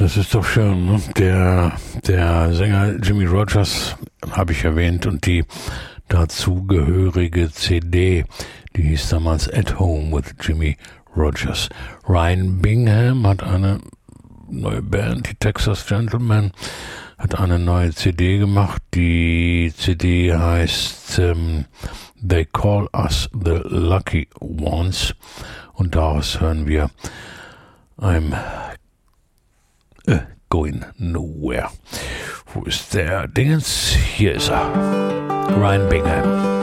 Das ist doch schön, ne? Der Sänger Jimmy Rogers habe ich erwähnt und die dazugehörige CD, die hieß damals At Home with Jimmy Rogers. Ryan Bingham hat eine neue Band, die Texas Gentlemen, hat eine neue CD gemacht. Die CD heißt They Call Us the Lucky Ones und daraus hören wir I'm Going Nowhere. Wo ist der Dingens? Hier ist er. Ryan Bingham.